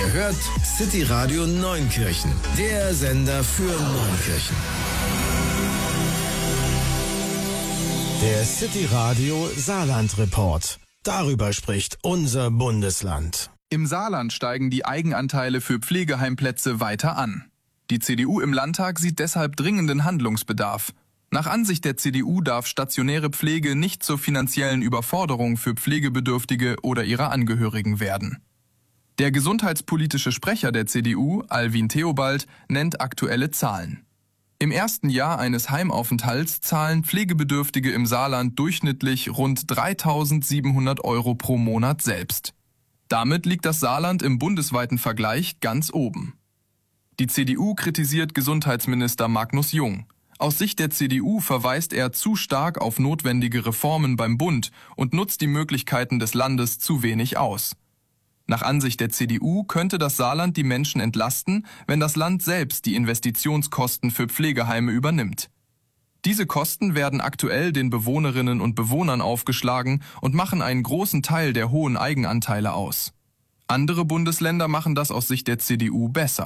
Ihr hört City Radio Neunkirchen, der Sender für Neunkirchen. Der City Radio Saarland Report. Darüber spricht unser Bundesland. Im Saarland steigen die Eigenanteile für Pflegeheimplätze weiter an. Die CDU im Landtag sieht deshalb dringenden Handlungsbedarf. Nach Ansicht der CDU darf stationäre Pflege nicht zur finanziellen Überforderung für Pflegebedürftige oder ihre Angehörigen werden. Der gesundheitspolitische Sprecher der CDU, Alwin Theobald, nennt aktuelle Zahlen. Im ersten Jahr eines Heimaufenthalts zahlen Pflegebedürftige im Saarland durchschnittlich rund 3.700 € pro Monat selbst. Damit liegt das Saarland im bundesweiten Vergleich ganz oben. Die CDU kritisiert Gesundheitsminister Magnus Jung. Aus Sicht der CDU verweist er zu stark auf notwendige Reformen beim Bund und nutzt die Möglichkeiten des Landes zu wenig aus. Nach Ansicht der CDU könnte das Saarland die Menschen entlasten, wenn das Land selbst die Investitionskosten für Pflegeheime übernimmt. Diese Kosten werden aktuell den Bewohnerinnen und Bewohnern aufgeschlagen und machen einen großen Teil der hohen Eigenanteile aus. Andere Bundesländer machen das aus Sicht der CDU besser.